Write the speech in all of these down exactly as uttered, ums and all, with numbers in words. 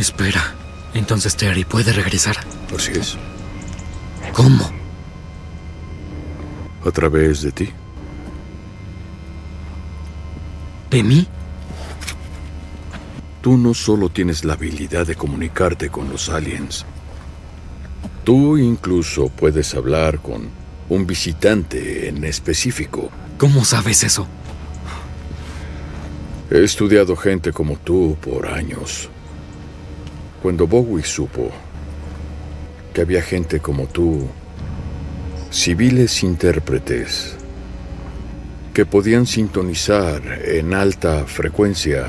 Espera, entonces Terry puede regresar. Así es. ¿Cómo? A través de ti. ¿De mí? Tú no solo tienes la habilidad de comunicarte con los aliens. Tú incluso puedes hablar con un visitante en específico. ¿Cómo sabes eso? He estudiado gente como tú por años. Cuando Bowie supo que había gente como tú, civiles intérpretes, que podían sintonizar en alta frecuencia.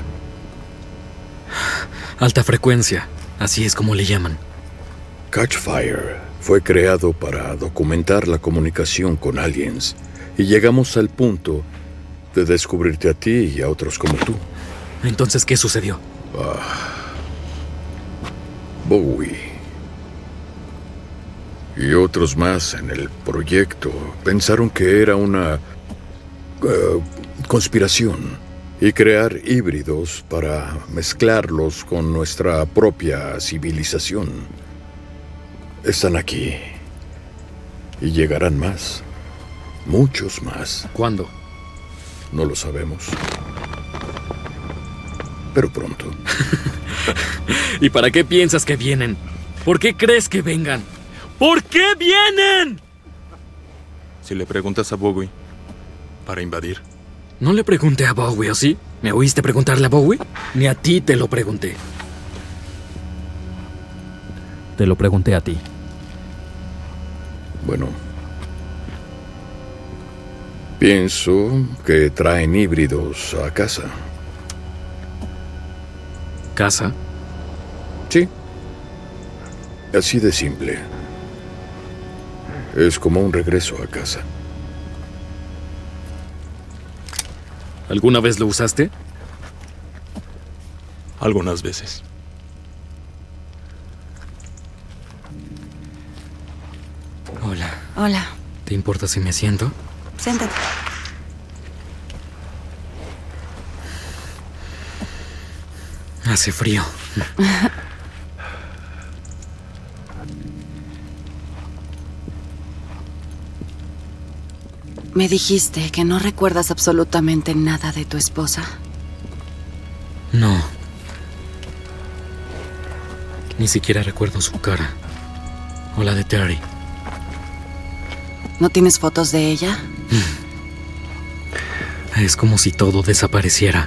Alta frecuencia, así es como le llaman. Catchfire fue creado para documentar la comunicación con aliens, y llegamos al punto de descubrirte a ti y a otros como tú. Entonces, ¿qué sucedió? Ah, Bowie y otros más en el proyecto pensaron que era una uh, conspiración y crear híbridos para mezclarlos con nuestra propia civilización. Están aquí y llegarán más, muchos más. ¿Cuándo? No lo sabemos, pero pronto. ¿Y para qué piensas que vienen? ¿Por qué crees que vengan? ¿Por qué vienen? Si le preguntas a Bowie, para invadir. No le pregunté a Bowie, ¿o sí? ¿Me oíste preguntarle a Bowie? Ni a ti te lo pregunté. Te lo pregunté a ti. Bueno, pienso que traen híbridos a casa. ¿Casa? Sí. Así de simple. Es como un regreso a casa. ¿Alguna vez lo usaste? Algunas veces. Hola. Hola. ¿Te importa si me siento? Siéntate. Hace frío. Me dijiste que no recuerdas absolutamente nada de tu esposa. No. Ni siquiera recuerdo su cara. O la de Terry. ¿No tienes fotos de ella? Es como si todo desapareciera.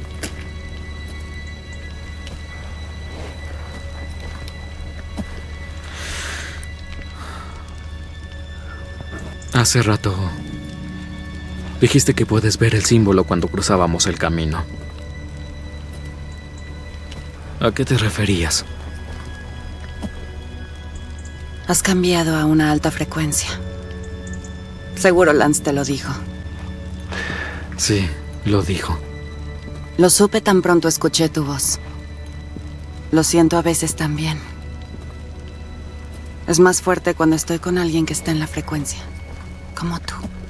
Hace rato dijiste que puedes ver el símbolo cuando cruzábamos el camino. ¿A qué te referías? Has cambiado a una alta frecuencia. Seguro Lance te lo dijo. Sí, lo dijo. Lo supe tan pronto escuché tu voz. Lo siento a veces también. Es más fuerte cuando estoy con alguien que está en la frecuencia, como tú.